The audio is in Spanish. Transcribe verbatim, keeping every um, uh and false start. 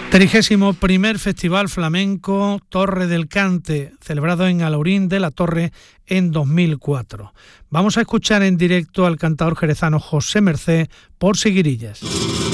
trigésimo primer Festival Flamenco Torre del Cante, celebrado en Alhaurín de la Torre en dos mil cuatro. Vamos a escuchar en directo al cantador jerezano José Mercé por Seguirillas.